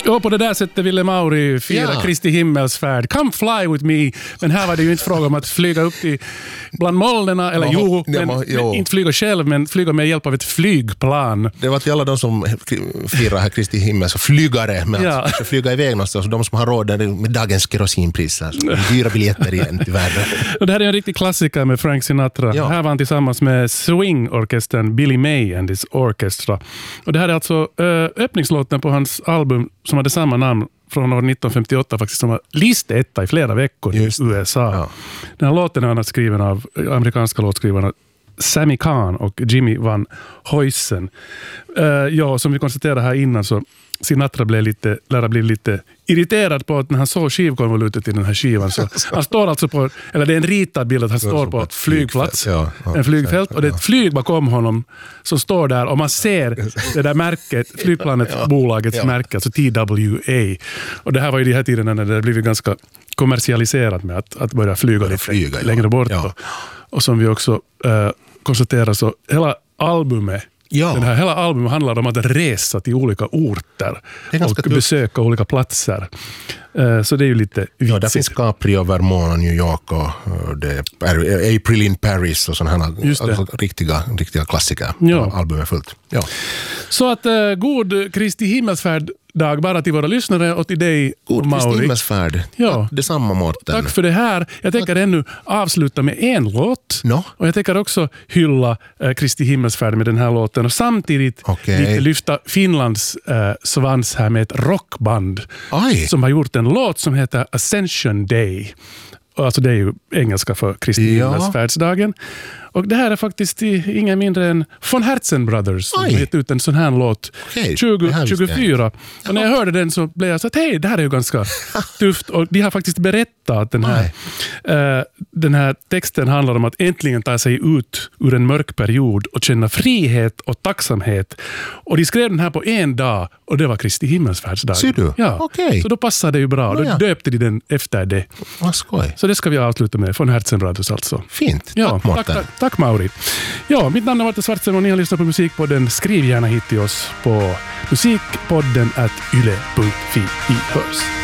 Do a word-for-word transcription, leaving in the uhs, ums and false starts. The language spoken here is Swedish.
Och på det där sättet ville Mauri fira Ja. Kristi himmelsfärd. Come fly with me. Men här var det ju inte fråga om att flyga upp i bland molnerna, eller Jaha, jo, ja, men, men, jo. men inte flyga själv, men flyga med hjälp av ett flygplan. Det var till alla de som firar här Kristi himmel, så flygare med Ja. att flyga iväg någonstans, och de som har råd med dagens kerosinpriser, så dyra biljetter igen till världen. Och det här är en riktig klassiker med Frank Sinatra. Ja. Här var han tillsammans med swingorkestern Billy May and his Orchestra. Och det här är alltså äh, öppningslåten på hans album som hade samma namn från år nitton femtioåtta faktiskt, som var listetta i flera veckor Just i U S A. Ja. Den här låten är annars skriven av amerikanska låtskrivarna Sammy Kahn och Jimmy Van Huysen. Uh, ja, som vi konstaterade här innan, så Sinatra blev lite, lärde bli lite irriterad på att när han såg skivkonvolutet i den här skivan, så han står alltså på, eller det är en ritad bild att han står på ett flygplats, Ja, ja, en flygfält, och det är ett flyg bakom honom som står där, och man ser det där märket, flygplanet, Ja, bolagets ja. märke, alltså T W A. Och det här var ju de här tiderna när det blivit ganska kommersialiserat med att, att börja flyga lite flyga, ja. längre bort. Ja. Och, och som vi också uh, konstaterar, så hela albumet Ja. Den här hela albumet handlar om att resa till olika orter Det är ganska och tufft. besöka olika platser. Uh, så det är ju lite Ja, där vitsigt. finns Capri och Vermont och New York och uh, det är April in Paris och sådana här Just det. alltså, riktiga, riktiga klassiker. Ja. Albumet är fullt. Ja. Så att uh, god Kristi himmelsfärd dag bara till våra lyssnare och till dig, God Kristi Mauri. himmelsfärd. Ja. Detsamma, Mårten. Tack för det här. Jag tänker ännu avsluta med en låt. No. Och jag tänker också hylla äh, Kristi himmelsfärd med den här låten. Och samtidigt Okej. lite lyfta Finlands äh, svans här med ett rockband. Aj. Som har gjort en låt som heter Ascension Day. Och alltså det är ju engelska för Kristi Ja. himmelsfärdsdagen. Och det här är faktiskt ingen mindre än von Herzen Brothers som har Oj. gett ut en sån här låt Okej, tjugo det här visste jag tjugofyra. Och när jag hörde den så blev jag så att hej, det här är ju ganska tufft. Och de har faktiskt berättat att den här, uh, den här texten handlar om att äntligen ta sig ut ur en mörk period och känna frihet och tacksamhet. Och de skrev den här på en dag, och det var Kristi himmelsfärdsdag. Ser du? Ja. Okej. Så då passade det ju bra. Då Ja, ja. döpte de den efter det. Vad skoj. Så det ska vi avsluta med, von Herzen Brothers alltså. Fint. Ja, Tack, tack, Mårten. tack, tack Mauri. Ja, mitt namn är Martin Svartsen och ni har lyssnat på Musikpodden. Skriv gärna hit till oss på musikpodden at yle punkt fi. Vi hörs.